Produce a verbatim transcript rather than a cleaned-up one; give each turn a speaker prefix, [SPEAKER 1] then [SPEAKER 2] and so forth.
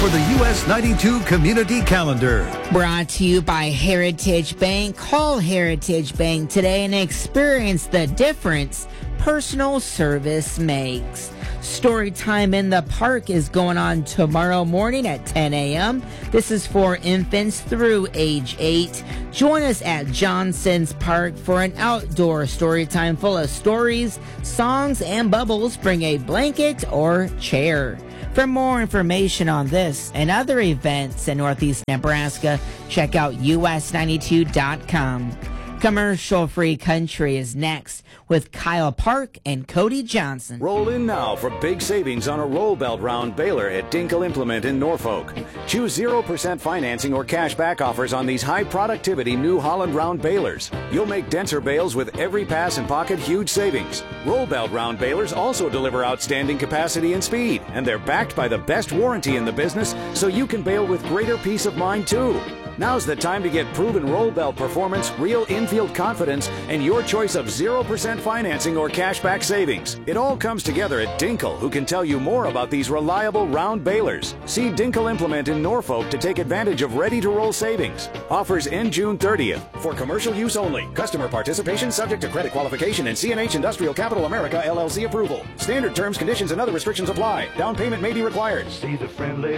[SPEAKER 1] for the U S ninety-two Community Calendar.
[SPEAKER 2] Brought to you by Heritage Bank. Call Heritage Bank today and experience the difference personal service makes. Story time in the park is going on tomorrow morning at ten a.m. This is for infants through age eight. Join us at Johnson's Park for an outdoor story time full of stories, songs, and bubbles. Bring a blanket or chair. For more information on this and other events in Northeast Nebraska, check out U S ninety-two dot com. Commercial-free country is next with Kyle Park and Cody Johnson.
[SPEAKER 3] Roll in now for big savings on a roll belt round baler at Dinkle Implement in Norfolk. Choose zero percent financing or cash back offers on these high productivity New Holland round balers. You'll make denser bales with every pass and pocket huge savings. Roll belt round balers also deliver outstanding capacity and speed, and they're backed by the best warranty in the business, so you can bale with greater peace of mind too. Now's the time to get proven roll belt performance, real infield confidence, and your choice of zero percent financing or cashback savings. It all comes together at Dinkle, who can tell you more about these reliable round balers. See Dinkle Implement in Norfolk to take advantage of ready-to-roll savings. Offers end June thirtieth. For commercial use only. Customer participation subject to credit qualification and C and H Industrial Capital America L L C approval. Standard terms, conditions, and other restrictions apply. Down payment may be required.
[SPEAKER 4] See the friendly